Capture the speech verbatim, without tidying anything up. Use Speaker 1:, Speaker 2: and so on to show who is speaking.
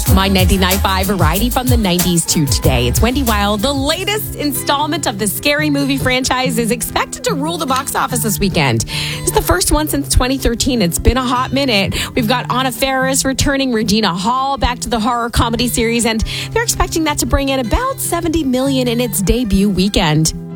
Speaker 1: My ninety-nine point five variety from the nineties to today. It's Wendy Wild. The latest installment of the Scary Movie franchise is expected to rule the box office this weekend. It's the first one since twenty thirteen. It's been a hot minute. We've got Anna Faris returning, Regina Hall back to the horror comedy series, and they're expecting that to bring in about seventy million dollars in its debut weekend.